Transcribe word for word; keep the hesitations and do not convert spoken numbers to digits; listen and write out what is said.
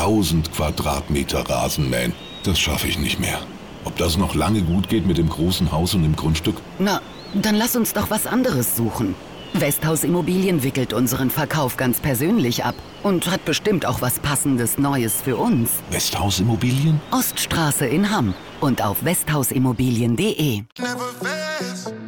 tausend Quadratmeter Rasenmähen. Das schaffe ich nicht mehr. Ob das noch lange gut geht mit dem großen Haus und dem Grundstück? Na, dann lass uns doch was anderes suchen. Westhaus Immobilien wickelt unseren Verkauf ganz persönlich ab und hat bestimmt auch was Passendes Neues für uns. Westhaus Immobilien? Oststraße in Hamm und auf westhausimmobilien punkt de.